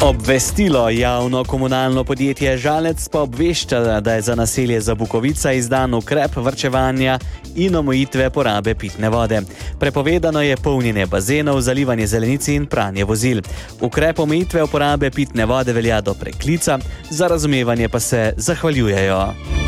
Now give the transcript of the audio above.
Obvestilo javno komunalno podjetje Žalec pa obvešča, da je za naselje Zabukovica izdan ukrep varčevanja in omejitve porabe pitne vode. Prepovedano je polnjenje bazenov, zalivanje zelenici in pranje vozil. Ukrep omejitve uporabe pitne vode velja do preklica, za razumevanje pa se zahvaljujejo.